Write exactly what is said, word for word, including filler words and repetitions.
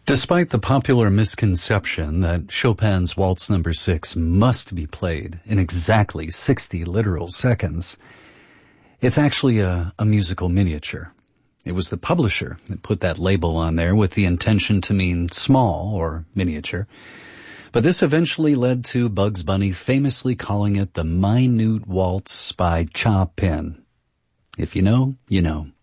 Despite the popular misconception that Chopin's Waltz Number Six must be played in exactly sixty literal seconds, it's actually a, a musical miniature. It was the publisher that put that label on there with the intention to mean small or miniature. But this eventually led to Bugs Bunny famously calling it the Minute Waltz by Chopin. If you know, you know.